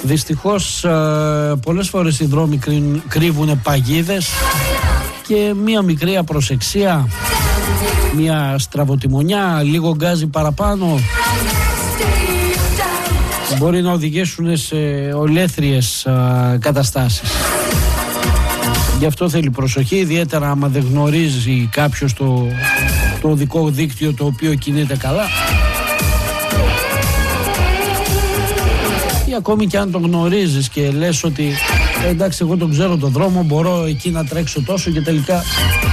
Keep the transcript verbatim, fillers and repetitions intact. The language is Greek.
Δυστυχώς πολλές φορές οι δρόμοι κρύβουν παγίδες και μία μικρή απροσεξία, μία στραβοτιμονιά, λίγο γκάζι παραπάνω μπορεί να οδηγήσουν σε ολέθριες καταστάσεις. Γι' αυτό θέλει προσοχή, ιδιαίτερα άμα δεν γνωρίζει κάποιος το, το οδικό δίκτυο το οποίο κινείται καλά. Ή ακόμη και αν το γνωρίζεις και λες ότι εντάξει εγώ τον ξέρω τον δρόμο, μπορώ εκεί να τρέξω τόσο και τελικά